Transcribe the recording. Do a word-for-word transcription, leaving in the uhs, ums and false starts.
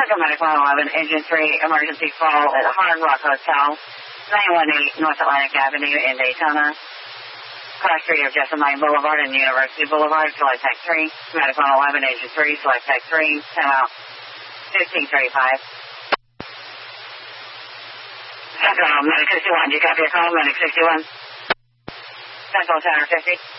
Central Medic one eleven, Engine three, emergency call at Hard Rock Hotel, nine one eight North Atlantic Avenue in Daytona. Class three of Jessamine Lane Boulevard and University Boulevard, select Tech three. Medic one eleven, Engine three, select Tech three, time out fifteen thirty-five. Central Medic sixty-one, do you copy your call? Medic sixty-one. Central Center fifty.